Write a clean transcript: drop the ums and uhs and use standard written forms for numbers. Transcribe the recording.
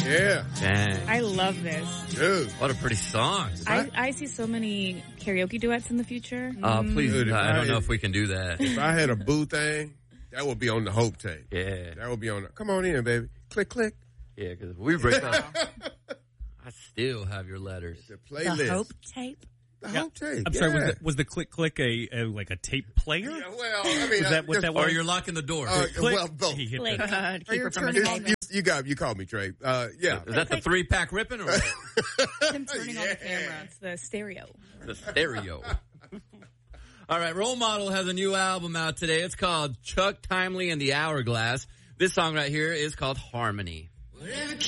Yeah. Dang. I love this. Dude. What a pretty song. I see so many karaoke duets in the future. Please, Dude, I don't know if we can do that. If I had a boo thing, that would be on the Hope tape. Yeah. That would be on the, come on in, baby. Click, click. Yeah, because if we break up, I still have your letters. The playlist. The Hope tape. The Hope tape. I'm sorry, was the click click a tape player? Yeah, well, I mean, Was that what that Or was? you're locking the door. Click. well, both. He hit Click. the- Keep her from escaping. You called me, Trey. Yeah. Is that the 3-pack ripping or Him turning on the camera. It's the stereo. the stereo? All right, Role Model has a new album out today. It's called Chuck Timely and the Hourglass. This song right here is called Harmony.